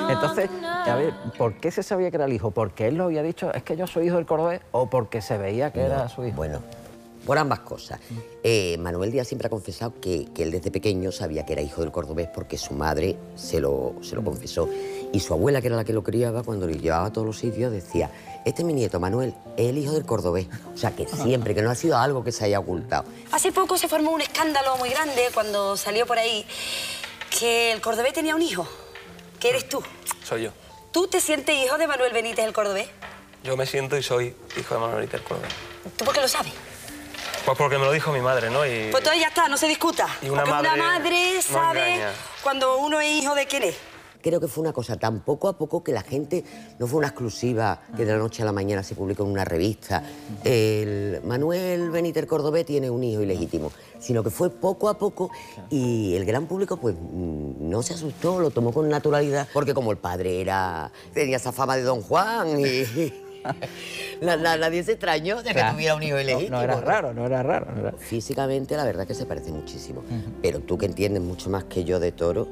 Entonces, a ver, ¿por qué se sabía que era el hijo? ¿Porque él lo había dicho, es que yo soy hijo del cordobés? ¿O porque se veía que era su hijo? Bueno, por ambas cosas. Manuel Díaz siempre ha confesado que él desde pequeño sabía que era hijo del cordobés porque su madre se lo confesó. Y su abuela, que era la que lo criaba, cuando le llevaba a todos los sitios, decía: este es mi nieto, Manuel, es el hijo del cordobés. O sea, que siempre, que no ha sido algo que se haya ocultado. Hace poco se formó un escándalo muy grande cuando salió por ahí que el cordobés tenía un hijo, que eres tú. Soy yo. ¿Tú te sientes hijo de Manuel Benítez el cordobés? Yo me siento y soy hijo de Manuel Benítez el cordobés. ¿Tú por qué lo sabes? Pues porque me lo dijo mi madre, ¿no? Y... Pues entonces ya está, no se discuta. Y una porque madre una madre no sabe engaña. cuando uno es hijo de quién es. Creo que fue una cosa tan poco a poco que la gente... No fue una exclusiva que de la noche a la mañana se publicó en una revista. El Manuel Benítez el cordobés tiene un hijo ilegítimo. Sino que fue poco a poco y el gran público pues no se asustó, lo tomó con naturalidad. Porque como el padre tenía esa fama de Don Juan y... nadie se extrañó de que tuviera un hijo ilegítimo. No era raro, no era raro. Físicamente la verdad que se parece muchísimo. Pero tú, que entiendes mucho más que yo de toro,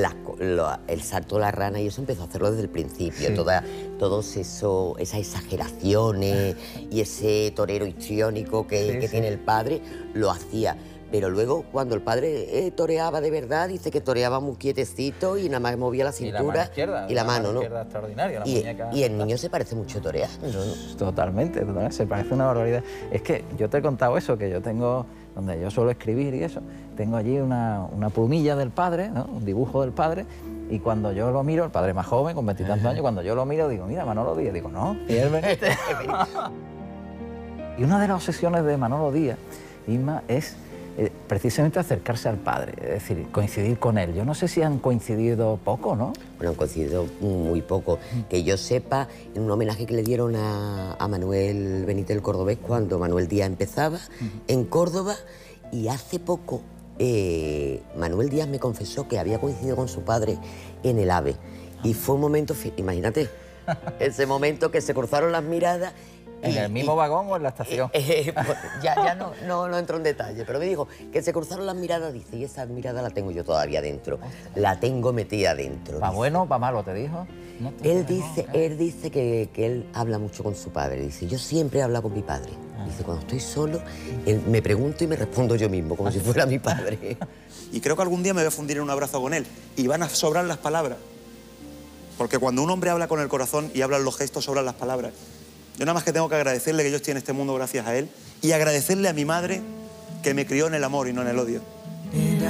el salto de la rana y eso empezó a hacerlo desde el principio. Sí. Todas esas exageraciones y ese torero histriónico que tiene el padre, lo hacía. Pero luego, cuando el padre toreaba de verdad, dice que toreaba muy quietecito y nada más movía la cintura y la mano ¿no? izquierda extraordinaria, la muñeca. Y el niño se parece mucho a torear, ¿no? Totalmente, se parece una barbaridad. Es que yo te he contado eso, que yo tengo, donde yo suelo escribir y eso, tengo allí una plumilla del padre, ¿no? Un dibujo del padre, y cuando yo lo miro, el padre más joven, con 20 y tantos años, cuando yo lo miro, digo, mira, Manolo Díaz, digo, no, Miguel Benítez. Y una de las obsesiones de Manolo Díaz, Isma, es precisamente acercarse al padre, es decir, coincidir con él. Yo no sé si han coincidido poco, ¿no? Bueno, han coincidido muy poco. Que yo sepa, en un homenaje que le dieron a Manuel Benítez el cordobés cuando Manuel Díaz empezaba en Córdoba, y hace poco Manuel Díaz me confesó que había coincidido con su padre en el AVE. Y fue un momento, imagínate, ese momento que se cruzaron las miradas. ¿En el mismo vagón o en la estación? Ya no entro en detalle, pero me dijo que se cruzaron las miradas, dice, y esa mirada la tengo yo todavía dentro, la tengo metida dentro. ¿Pa' bueno o pa' malo, te dijo? Él dice que él habla mucho con su padre, dice, yo siempre he hablado con mi padre. Dice, cuando estoy solo, él me pregunto y me respondo yo mismo, como si fuera mi padre. Y creo que algún día me voy a fundir en un abrazo con él, y van a sobrar las palabras. Porque cuando un hombre habla con el corazón y hablan los gestos, sobran las palabras. Yo nada más que tengo que agradecerle que yo estoy en este mundo gracias a él y agradecerle a mi madre que me crió en el amor y no en el odio.